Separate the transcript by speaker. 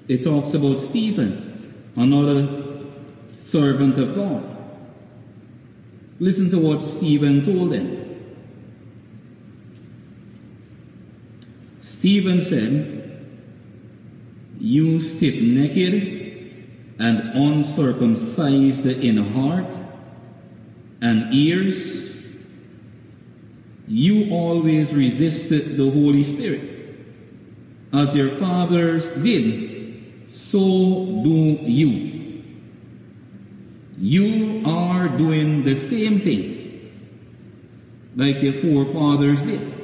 Speaker 1: It talks about Stephen, another servant of God. Listen to what Stephen told them. Stephen said, "You stiff-necked and uncircumcised in heart and ears, you always resisted the Holy Spirit, as your fathers did, so do you. You are doing the same thing like your forefathers did."